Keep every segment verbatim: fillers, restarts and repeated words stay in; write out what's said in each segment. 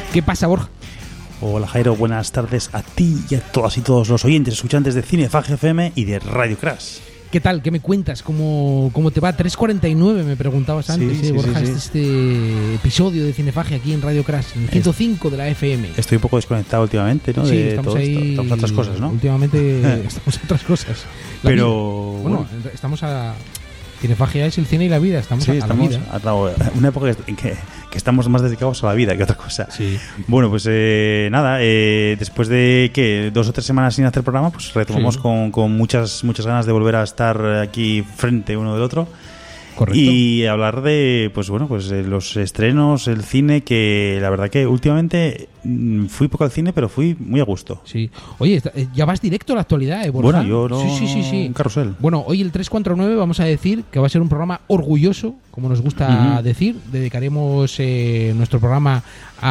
¿Qué pasa, Borja? Hola Jairo, buenas tardes a ti y a todas y todos los oyentes, escuchantes de Cinefag F M y de Radio Crash. ¿Qué tal? ¿Qué me cuentas? ¿Cómo, cómo te va? tres cuarenta y nueve me preguntabas antes, sí, ¿eh, sí, Borja? sí, sí. Este, este episodio de Cinefag aquí en Radio Crash, en ciento cinco de la F M. Estoy un poco desconectado últimamente, ¿no? Sí, de estamos todo ahí. esto. Estamos a otras cosas, ¿no? Últimamente estamos a otras cosas. La Pero vida. Bueno, estamos a... Cinefag es el cine y la vida, estamos sí, a, a estamos la vida. a una época en que, que estamos más dedicados a la vida que a otra cosa. Sí. Bueno, pues eh, nada, eh, después de que dos o tres semanas sin hacer programa, pues retomamos Sí. con, con muchas muchas ganas de volver a estar aquí frente uno del otro. Correcto. Y hablar de, pues bueno, pues de los estrenos, el cine, que la verdad que últimamente mm, fui poco al cine, pero fui muy a gusto. Sí. Oye, está- eh, ya vas directo a la actualidad, ¿eh, Borja? Bueno, yo no, Sí, sí, sí, sí. un carrusel. Bueno, hoy el tres cuatro nueve vamos a decir que va a ser un programa orgulloso, como nos gusta Ujú. decir. Dedicaremos eh, nuestro programa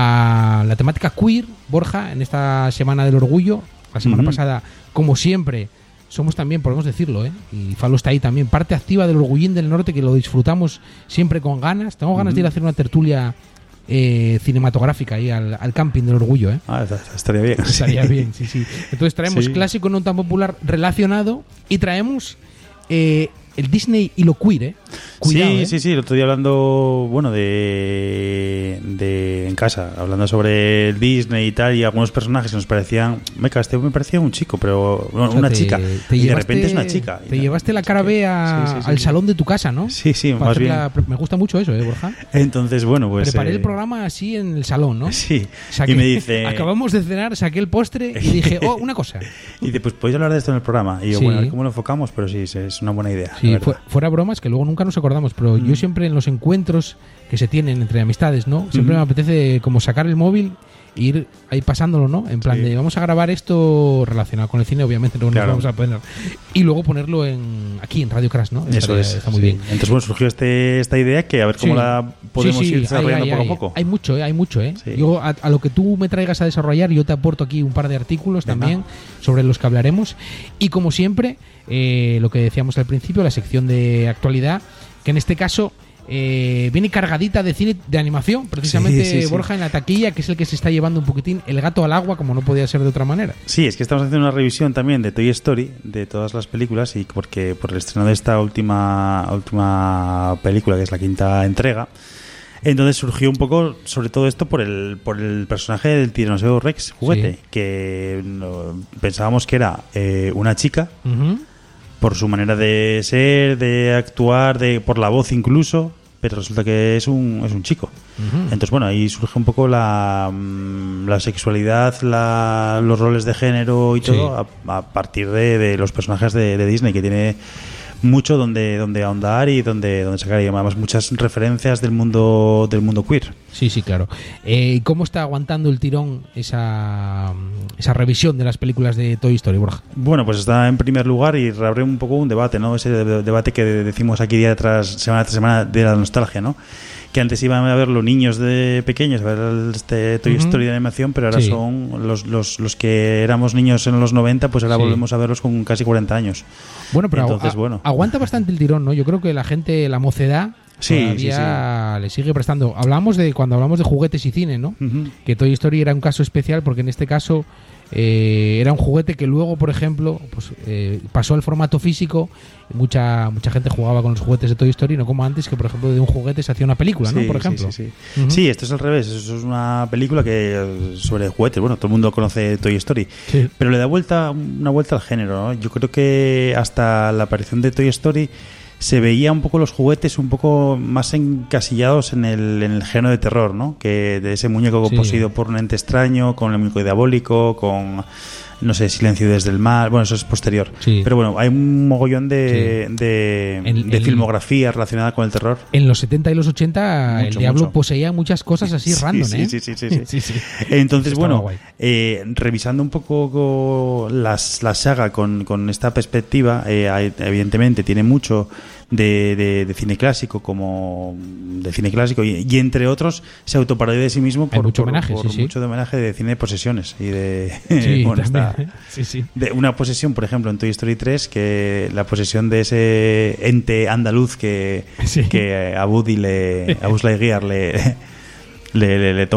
a la temática queer, Borja, en esta Semana del Orgullo. La semana Ujú. pasada, como siempre, somos también, podemos decirlo, ¿eh? Y Falo está ahí también, parte activa del Orgullín del Norte, que lo disfrutamos siempre con ganas. Tengo ganas de ir a hacer una tertulia eh, cinematográfica ahí al, al camping del Orgullo, ¿eh? Ah, esta- estaría bien. Estaría sí. bien, sí, sí. Entonces traemos Sí. clásico no tan popular relacionado y traemos eh, el Disney y lo queer, ¿eh? Cuidado, sí, ¿eh? sí, sí, el otro día hablando, bueno, de, de en casa, hablando sobre el Disney y tal, y algunos personajes que nos parecían, meca, este me parecía un chico, pero bueno, O sea, una te- chica, te y de llevaste- repente es una chica. Te llevaste la cara B a- Sí, sí, sí, al sí. salón de tu casa, ¿no? Sí, sí, Para más hacer bien. la- me gusta mucho eso, ¿eh, Borja? Entonces, bueno, pues... Preparé eh, el programa así en el salón, ¿no? Sí, Saqué- y me dice... Acabamos de cenar, saqué el postre y dije, oh, una cosa. Y dice, pues podéis hablar de esto en el programa. Y yo, Sí. bueno, a ver cómo lo enfocamos, pero sí, sí, es una buena idea. Sí, la verdad. fu- fuera bromas, que luego nunca nos acordamos, pero yo siempre en los encuentros que se tienen entre amistades, ¿no? Siempre Ujú. me apetece como sacar el móvil e ir ahí pasándolo, ¿no? En plan Sí. de vamos a grabar esto relacionado con el cine, obviamente luego Claro. nos vamos a poner. Y luego ponerlo en aquí en Radio Crash, ¿no? Eso Estaría- es. Está muy sí. bien. Entonces, bueno, surgió este, esta idea que a ver cómo Sí. la podemos Sí, sí, ir hay- desarrollando hay- poco hay- a poco. Hay mucho, ¿eh? Hay mucho, ¿eh? Sí. Yo a, a lo que tú me traigas a desarrollar, yo te aporto aquí un par de artículos Venga. también sobre los que hablaremos. Y como siempre, eh, lo que decíamos al principio, la sección de actualidad, que en este caso eh, viene cargadita de cine de animación, precisamente Sí, sí, sí. Borja en la taquilla, que es el que se está llevando un poquitín el gato al agua, como no podía ser de otra manera. Sí, es que estamos haciendo una revisión también de Toy Story, de todas las películas, y porque por el estreno de esta última, última película, que es la quinta entrega, entonces surgió un poco sobre todo esto por el, por el personaje del Tiranosaurio Rex juguete, Sí. que no- pensábamos que era eh, una chica, Ujú. por su manera de ser, de actuar, de por la voz incluso, pero resulta que es un, es un chico. Ujú. Entonces, bueno, ahí surge un poco la, mm, la sexualidad, la, los roles de género y Sí. todo a, a partir de, de los personajes de, de Disney, que tiene mucho donde, donde ahondar y donde, donde sacar, y además muchas referencias del mundo del mundo queer. Sí, sí, claro. Eh, ¿y ¿Cómo está aguantando el tirón esa, esa revisión de las películas de Toy Story, Borja? Bueno, pues está en primer lugar y reabre un poco un debate, ¿no? Ese de- debate que decimos aquí día tras semana tras semana de la nostalgia, ¿no? Que antes iban a ver los niños de pequeños a ver el- este Toy Ujú. Story de animación, pero ahora Sí. son los, los, los que éramos niños en los noventa, pues ahora Sí. volvemos a verlos con casi cuarenta años. Bueno, pero Entonces, a- bueno. aguanta bastante el tirón, ¿no? Yo creo que la gente, la mocedad, Sí, todavía le sigue prestando. Hablamos de cuando hablamos de juguetes y cine, ¿no? Ujú. Que Toy Story era un caso especial porque en este caso eh, era un juguete que luego, por ejemplo, pues eh, pasó al formato físico. Mucha mucha gente jugaba con los juguetes de Toy Story, no como antes, que por ejemplo de un juguete se hacía una película, ¿no? Sí, Por sí, ejemplo. Sí, sí. Ujú. Sí, esto es al revés. Eso es una película que eh, sobre juguetes. Bueno, todo el mundo conoce Toy Story. Sí. Pero le da vuelta una vuelta al género, ¿no? Yo creo que hasta la aparición de Toy Story se veía un poco los juguetes un poco más encasillados en el, en el género de terror, ¿no? Que de ese muñeco Sí. poseído por un ente extraño, con el muñeco diabólico, con, no sé, Silencio desde el mal. Bueno, eso es posterior. Sí. Pero bueno, hay un mogollón de, de, El- de el- filmografía relacionada con el terror. En los setenta y los ochenta el Mucho, diablo mucho. poseía muchas cosas así Sí, random, sí, ¿eh? sí, sí, sí, sí. sí, sí. Entonces, Estaba bueno, guay. eh, revisando un poco co- las, la saga con, con esta perspectiva, eh, hay- evidentemente tiene mucho de, de, de cine clásico, como de cine clásico, y, y entre otros se autoparodia de sí mismo Hay por, mucho por- homenaje, por sí, sí. mucho de homenaje de cine de posesiones y de Sí, bueno, también, está- ¿eh? sí, sí. de una posesión, por ejemplo, en Toy Story tres, que la posesión de ese ente andaluz que, Sí. que a Woody le, a Buzz Lightyear le, le, le, le toma